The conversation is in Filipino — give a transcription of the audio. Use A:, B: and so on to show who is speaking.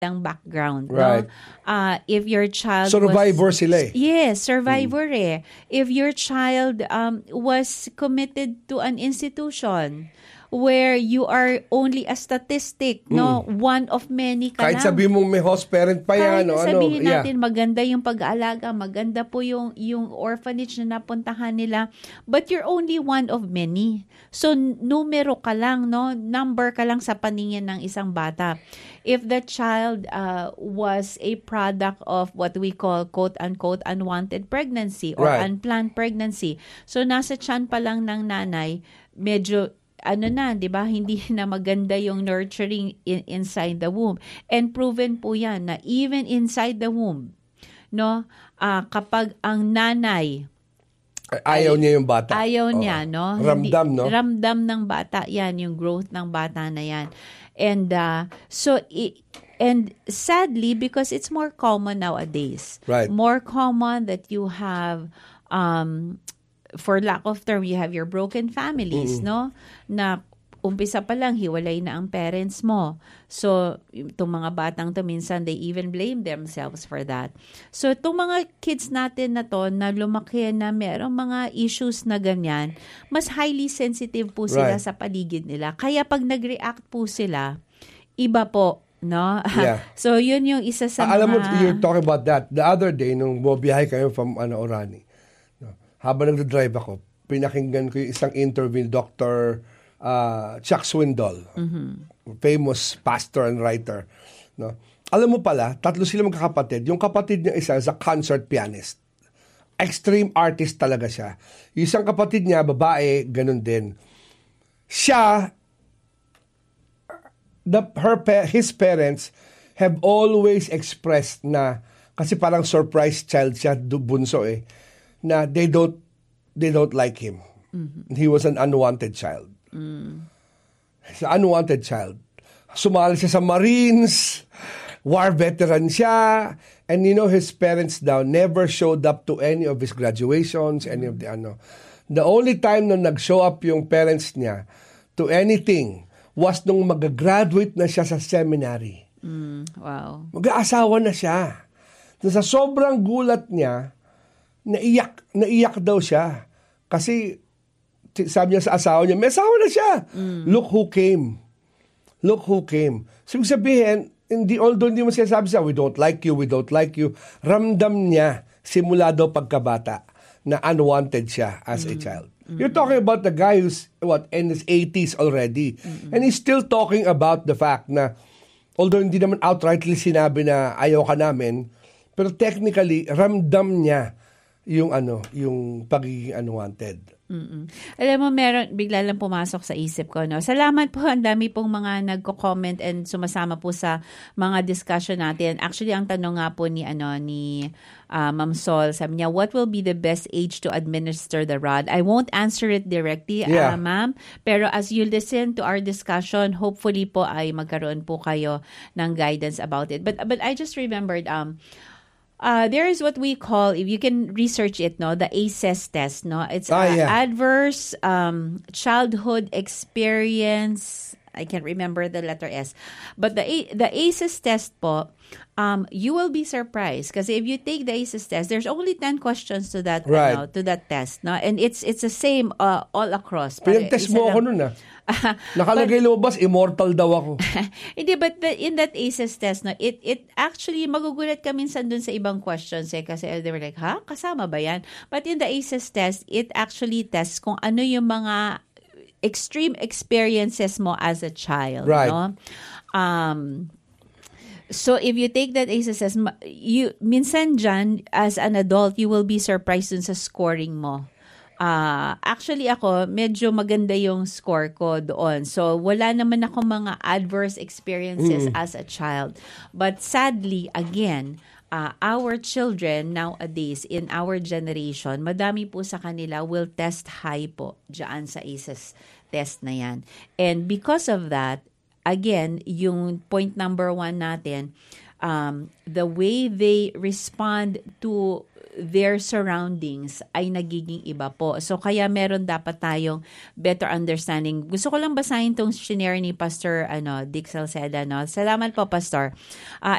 A: ng background,
B: Right.
A: no? If your child
B: Survivor sila eh.
A: Yes, survivor eh. If your child was committed to an institution where you are only a statistic, no? One of many ka
B: Kahit
A: lang.
B: sabihin mong may host parent pa
A: Kahit
B: yan.
A: sabihin natin maganda yung pag-aalaga, maganda po yung orphanage na napuntahan nila, but you're only one of many. So numero ka lang, no? Number ka lang sa paningin ng isang bata. If the child was a product of what we call quote-unquote unwanted pregnancy or
B: Right.
A: unplanned pregnancy, so nasa tiyan pa lang ng nanay, medyo na, 'di ba? Hindi na maganda yung nurturing inside the womb. And proven po 'yan na even inside the womb, no? Kapag ang nanay
B: Ayaw niya yung bata.
A: ayaw niya, no?
B: Ramdam, no?
A: Ramdam ng bata 'yan, yung growth ng bata na 'yan. And and sadly, because it's more common nowadays.
B: Right.
A: More common that you have for lack of term, you have your broken families, no? Na umpisa pa lang, hiwalay na ang parents mo. So, itong mga batang to, minsan, they even blame themselves for that. So, itong mga kids natin na to, na lumaki na merong mga issues na ganyan, mas highly sensitive po sila
B: Right.
A: sa paligid nila. Kaya pag nag-react po sila, iba po, no?
B: Yeah.
A: So, yun yung isa sa
B: Alam mo,
A: mga...
B: you're talking about that. The other day, nung bumiyahe kayo from Orani, habang nagdadrive ako, pinakinggan ko yung isang interview ni Dr. Chuck Swindoll, famous pastor and writer. No? Alam mo pala, tatlo sila magkakapatid. Yung kapatid niya isa is a concert pianist. Extreme artist talaga siya. Yung isang kapatid niya, babae, ganun din. Siya, his parents have always expressed na, kasi parang surprise child siya, bunso eh, na they don't like him. He was an unwanted child. He's an unwanted child. Sumali siya sa Marines, war veteran siya, and his parents daw never showed up to any of his graduations, any of the The only time na nag-show up yung parents niya to anything was nung mag-graduate na siya sa seminary.
A: Wow.
B: Mag-aasawa na siya. Sa sobrang gulat niya, naiyak daw siya. Kasi sabi niya sa asawa niya, may asawa na siya. Look who came. So, ibig sabihin, although hindi mo sinasabi siya, we don't like you. Ramdam niya, simula daw pagkabata, na unwanted siya as a child. You're talking about the guy who's, in his 80s already. And he's still talking about the fact na, although hindi naman outrightly sinabi na ayaw ka namin, pero technically, ramdam niya yung pagiging unwanted.
A: Alam mo, bigla lang pumasok sa isip ko, no? Salamat po, ang dami pong mga nagko-comment and sumasama po sa mga discussion natin. Actually, ang tanong nga po ni Ma'am Sol, sabi niya, what will be the best age to administer the rod? I won't answer it directly, ma'am. Pero as you listen to our discussion, hopefully po ay magkaroon po kayo ng guidance about it. But I just remembered, there is what we call, if you can research it, no, the ACEs test, no, it's adverse childhood experience. I can't remember the letter S, but the ACEs test po, you will be surprised because if you take the ACEs test, there's only 10 questions to that to that test, no, and it's the same all across.
B: Pinag-test mo ako nun Nakalagay lumabas, immortal daw ako.
A: Hindi, but in that ACEs test, no, it actually, magugulat ka minsan dun sa ibang questions kasi they were like, kasama ba yan? But in the ACEs test, it actually tests kung ano yung mga extreme experiences mo as a child.
B: Right.
A: No? So if you take that ACEs test, minsan dyan, as an adult, you will be surprised dun sa scoring mo. Actually ako, medyo maganda yung score ko doon. So, wala naman ako mga adverse experiences as a child. But sadly, again, our children nowadays, in our generation, madami po sa kanila will test high po dyan sa ACEs test na yan. And because of that, again, yung point number 1 natin, the way they respond to their surroundings ay nagiging iba po. So, kaya meron dapat tayong better understanding. Gusto ko lang basahin tong shinare ni Pastor Dick Salceda. No? Salamat po, Pastor.